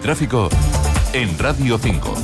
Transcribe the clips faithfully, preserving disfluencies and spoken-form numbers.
tráfico en Radio cinco.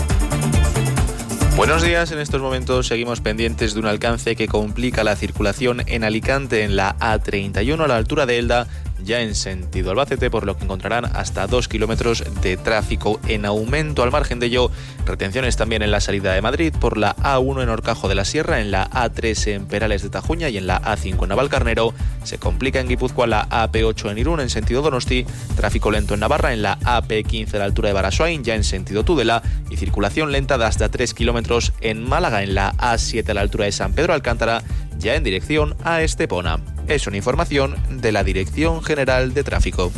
Buenos días, en estos momentos seguimos pendientes de un alcance que complica la circulación en Alicante en la A treinta y uno a la altura de Elda, ya en sentido Albacete, por lo que encontrarán hasta dos kilómetros de tráfico en aumento. Al margen de ello, retenciones también en la salida de Madrid por la A uno en Horcajo de la Sierra, en la A tres en Perales de Tajuña y en la A cinco en Navalcarnero. Se complica en Guipúzcoa la A P ocho en Irún en sentido Donosti, tráfico lento en Navarra en la A P quince a la altura de Barasoain, ya en sentido Tudela, y circulación lenta de hasta tres kilómetros en Málaga en la A siete a la altura de San Pedro Alcántara, ya en dirección a Estepona. Es una información de la Dirección General de Tráfico.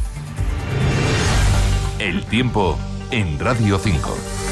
El tiempo en Radio cinco.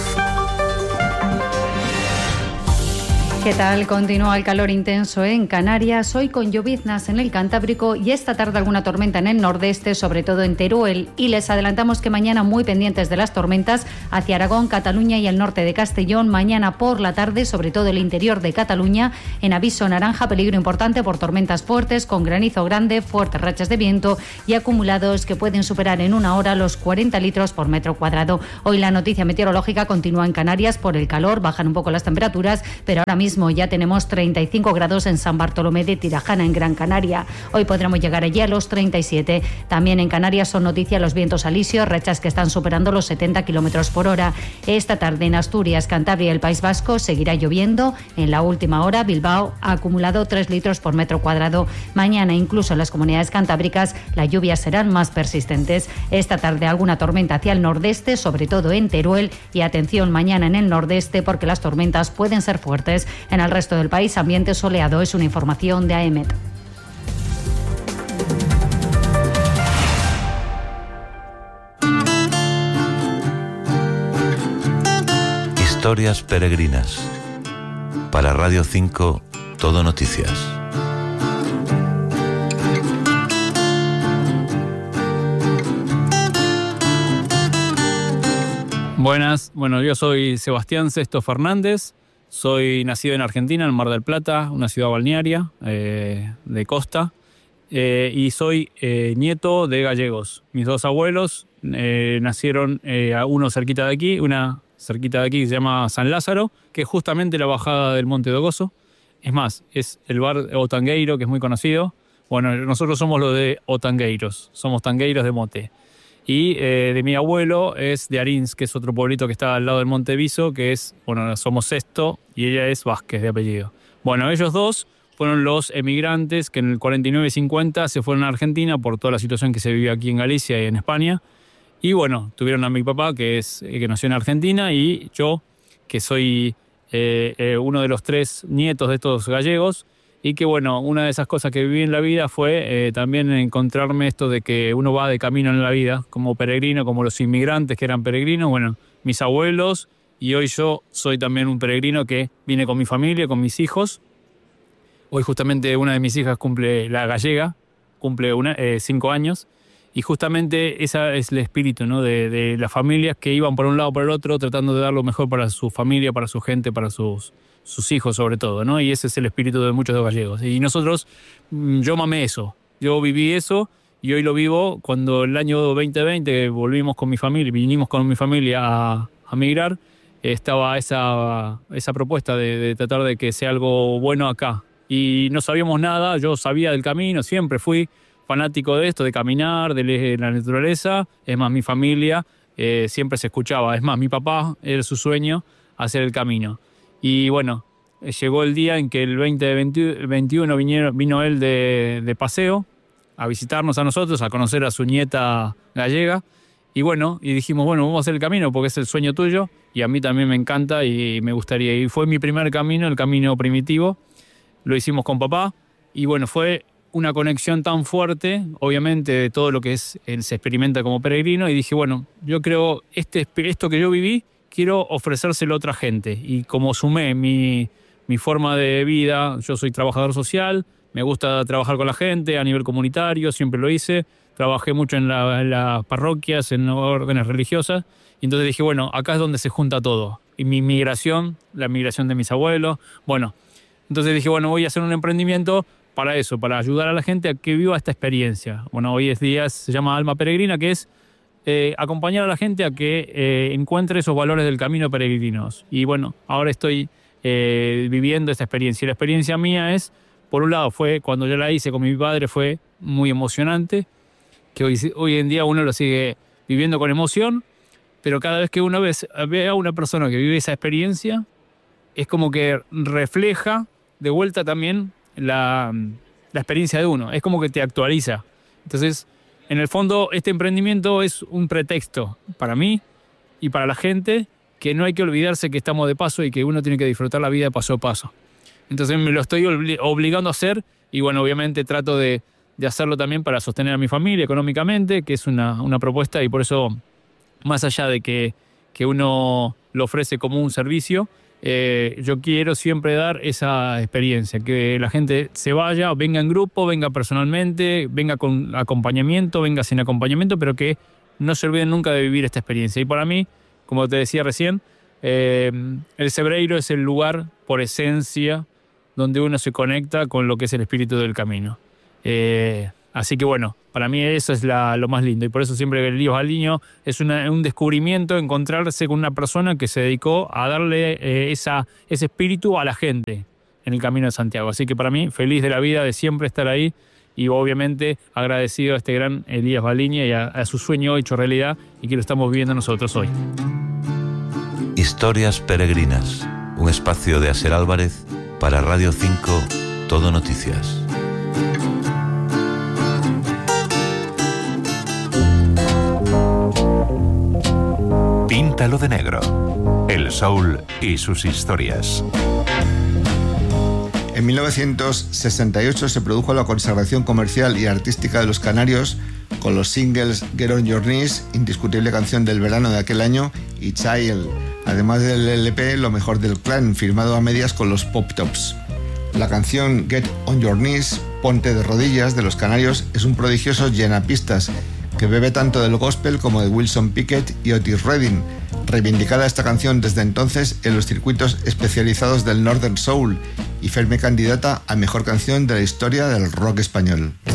¿Qué tal? Continúa el calor intenso en Canarias, hoy con lloviznas en el Cantábrico y esta tarde alguna tormenta en el nordeste, sobre todo en Teruel. Y les adelantamos que mañana muy pendientes de las tormentas hacia Aragón, Cataluña y el norte de Castellón. Mañana por la tarde, sobre todo el interior de Cataluña, en aviso naranja, peligro importante por tormentas fuertes, con granizo grande, fuertes rachas de viento y acumulados que pueden superar en una hora los cuarenta litros por metro cuadrado. Hoy la noticia meteorológica continúa en Canarias por el calor, bajan un poco las temperaturas, pero ahora mismo ya tenemos treinta y cinco grados en San Bartolomé de Tirajana, en Gran Canaria. Hoy podremos llegar allí a los treinta y siete. También en Canarias son noticia los vientos alisios, rachas que están superando los setenta kilómetros por hora. Esta tarde en Asturias, Cantabria y el País Vasco seguirá lloviendo. En la última hora, Bilbao ha acumulado tres litros por metro cuadrado. Mañana, incluso en las comunidades cantábricas, las lluvias serán más persistentes. Esta tarde alguna tormenta hacia el nordeste, sobre todo en Teruel. Y atención mañana en el nordeste, porque las tormentas pueden ser fuertes. En el resto del país, ambiente soleado. Es una información de A E M E T. Historias peregrinas. Para Radio cinco, Todo Noticias. Buenas, bueno, yo soy Sebastián Sesto Fernández. Soy nacido en Argentina, en Mar del Plata, una ciudad balnearia eh, de costa, eh, y soy eh, nieto de gallegos. Mis dos abuelos eh, nacieron eh, uno cerquita de aquí, una cerquita de aquí que se llama San Lázaro, que es justamente la bajada del Monte de Ogoso. Es más, es el bar Otangueiro, que es muy conocido. Bueno, nosotros somos los de Otangueiros, somos tangueiros de mote. Y eh, de mi abuelo es de Arins, que es otro pueblito que está al lado del Monte Viso, que es, bueno, somos Sesto y ella es Vázquez de apellido. Bueno, ellos dos fueron los emigrantes que en el cuarenta y nueve y cincuenta se fueron a Argentina por toda la situación que se vivía aquí en Galicia y en España. Y bueno, tuvieron a mi papá, que, es, que nació en Argentina, y yo, que soy eh, eh, uno de los tres nietos de estos gallegos. Y que bueno, una de esas cosas que viví en la vida fue eh, también encontrarme esto de que uno va de camino en la vida, como peregrino, como los inmigrantes que eran peregrinos. Bueno, mis abuelos, y hoy yo soy también un peregrino que vine con mi familia, con mis hijos. Hoy justamente una de mis hijas cumple, la gallega, cumple una, eh, cinco años. Y justamente ese es el espíritu, ¿no? de, de las familias que iban por un lado o por el otro, tratando de dar lo mejor para su familia, para su gente, para sus... sus hijos sobre todo, ¿no? Y ese es el espíritu de muchos de los gallegos. Y nosotros, yo mamé eso, yo viví eso y hoy lo vivo cuando el año veinte veinte volvimos con mi familia, vinimos con mi familia a, a migrar, estaba esa, esa propuesta de, de tratar de que sea algo bueno acá. Y no sabíamos nada, yo sabía del camino, siempre fui fanático de esto, de caminar, de la naturaleza. Es más, mi familia eh, siempre se escuchaba. Es más, mi papá era su sueño hacer el camino. Y bueno, llegó el día en que el veinte veintiuno vinieron, vino él de, de paseo a visitarnos a nosotros, a conocer a su nieta gallega. Y bueno, y dijimos, bueno, vamos a hacer el camino porque es el sueño tuyo y a mí también me encanta y me gustaría. Y fue mi primer camino, el camino primitivo. Lo hicimos con papá y bueno, fue una conexión tan fuerte, obviamente, de todo lo que es, él se experimenta como peregrino. Y dije, bueno, yo creo, este, esto que yo viví, quiero ofrecérselo a otra gente. Y como sumé mi, mi forma de vida, yo soy trabajador social, me gusta trabajar con la gente a nivel comunitario, siempre lo hice. Trabajé mucho en, la, en las parroquias, en órdenes religiosas. Y entonces dije, bueno, acá es donde se junta todo. Y mi migración, la migración de mis abuelos. Bueno, entonces dije, bueno, voy a hacer un emprendimiento para eso, para ayudar a la gente a que viva esta experiencia. Bueno, hoy es día, se llama Alma Peregrina, que es eh, acompañar a la gente a que eh, encuentre esos valores del camino peregrinos. Y bueno, ahora estoy eh, viviendo esta experiencia. Y la experiencia mía es, por un lado, fue cuando yo la hice con mi padre, fue muy emocionante, que hoy, hoy en día uno lo sigue viviendo con emoción, pero cada vez que uno ve, ve a una persona que vive esa experiencia, es como que refleja de vuelta también la, la experiencia de uno. Es como que te actualiza. Entonces, en el fondo, este emprendimiento es un pretexto para mí y para la gente, que no hay que olvidarse que estamos de paso y que uno tiene que disfrutar la vida paso a paso. Entonces me lo estoy obligando a hacer y bueno, obviamente trato de, de hacerlo también para sostener a mi familia económicamente, que es una, una propuesta, y por eso, más allá de que, que uno lo ofrece como un servicio, eh, yo quiero siempre dar esa experiencia, que la gente se vaya, venga en grupo, venga personalmente, venga con acompañamiento, venga sin acompañamiento, pero que no se olviden nunca de vivir esta experiencia. Y para mí, como te decía recién, eh, el Cebreiro es el lugar por esencia donde uno se conecta con lo que es el espíritu del camino. Eh, así que bueno, para mí eso es la, lo más lindo, y por eso siempre que el Elías Baliño es una, un descubrimiento, encontrarse con una persona que se dedicó a darle eh, esa, ese espíritu a la gente en el Camino de Santiago. Así que para mí, feliz de la vida de siempre estar ahí, y obviamente agradecido a este gran Elías Baliño y a, a su sueño hecho realidad, y que lo estamos viviendo nosotros hoy. Historias peregrinas, un espacio de Asier Álvarez para Radio cinco, Todo Noticias. Píntalo de negro. El soul y sus historias. En mil novecientos sesenta y ocho se produjo la consagración comercial y artística de los canarios con los singles Get On Your Knees, indiscutible canción del verano de aquel año, y Child, además del L P Lo Mejor del Clan, firmado a medias con los Pop Tops. La canción Get On Your Knees, Ponte de Rodillas, de los canarios, es un prodigioso llenapistas que bebe tanto del gospel como de Wilson Pickett y Otis Redding, reivindicada esta canción desde entonces en los circuitos especializados del Northern Soul y firme candidata a mejor canción de la historia del rock español.